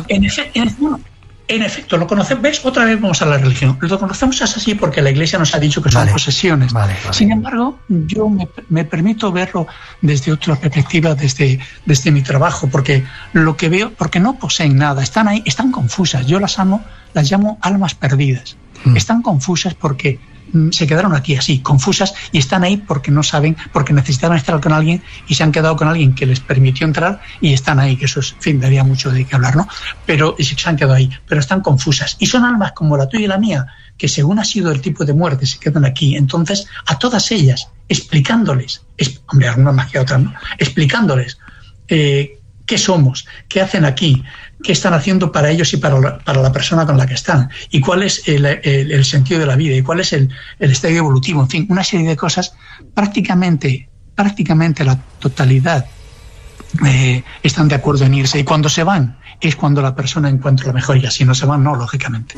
En efecto, lo conocemos. ¿Ves? Otra vez vamos a la religión. Lo conocemos es así porque la Iglesia nos ha dicho que son posesiones. Vale. Sin embargo, yo me permito verlo desde otra perspectiva, desde mi trabajo, porque lo que veo, porque no poseen nada, están ahí, están confusas. Yo las llamo almas perdidas. Están confusas porque se quedaron aquí así, confusas, y están ahí porque no saben, porque necesitaban estar con alguien y se han quedado con alguien que les permitió entrar y están ahí, que eso es, en fin, daría mucho de qué hablar, ¿no? Pero se han quedado ahí, pero están confusas. Y son almas como la tuya y la mía, que según ha sido el tipo de muerte se quedan aquí. Entonces, a todas ellas, explicándoles, hombre, algunas más que otras, ¿no? Explicándoles qué somos, qué hacen aquí, qué están haciendo para ellos y para la persona con la que están, y cuál es el sentido de la vida, y cuál es el estadio evolutivo, en fin, una serie de cosas. Prácticamente la totalidad están de acuerdo en irse, y cuando se van es cuando la persona encuentra la mejoría. Si no se van, no, lógicamente.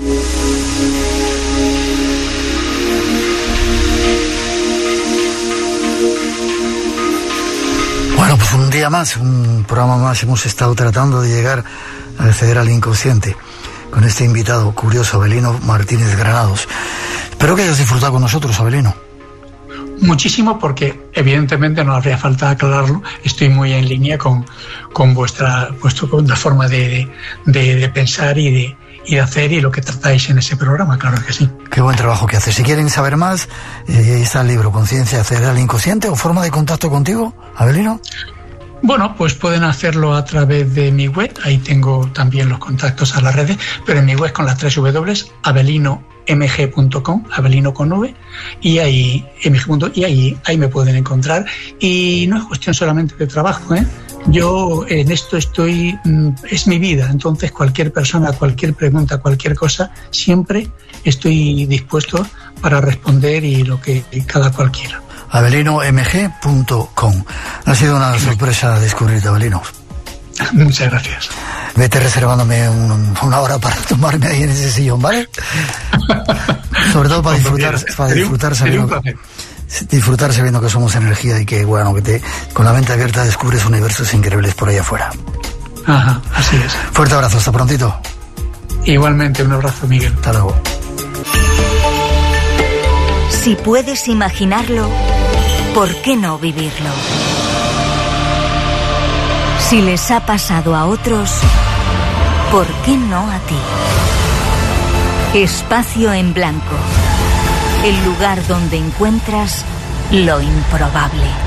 Bueno, pues un día más, un programa más, hemos estado tratando de llegar a acceder al inconsciente con este invitado curioso, Avelino Martínez Granados. Espero que hayas disfrutado con nosotros, Avelino. Muchísimo, porque evidentemente no habría falta aclararlo. Estoy muy en línea con vuestra forma de pensar y de hacer, y lo que tratáis en ese programa, claro que sí. Qué buen trabajo que haces. Si quieren saber más, ahí está el libro Conciencia, acceder al inconsciente, o forma de contacto contigo, Avelino. Bueno, pues pueden hacerlo a través de mi web, ahí tengo también los contactos a las redes, pero en mi web con las 3 W, avelinomg.com, Avelino con V, y ahí ahí me pueden encontrar. Y no es cuestión solamente de trabajo, Yo en esto estoy, es mi vida, entonces cualquier persona, cualquier pregunta, cualquier cosa, siempre estoy dispuesto para responder, y lo que cada cual quiera. avelinomg.com. Ha sido una sorpresa descubrirte, Avelino. Muchas gracias. Vete reservándome una hora para tomarme ahí en ese sillón, ¿vale? Sobre todo para disfrutar sabiendo que somos energía, y que, bueno, con la mente abierta descubres universos increíbles por allá afuera. Ajá, así es. Fuerte abrazo, hasta prontito. Igualmente, un abrazo, Miguel. Hasta luego. Si puedes imaginarlo, ¿por qué no vivirlo? Si les ha pasado a otros, ¿por qué no a ti? Espacio en Blanco, el lugar donde encuentras lo improbable.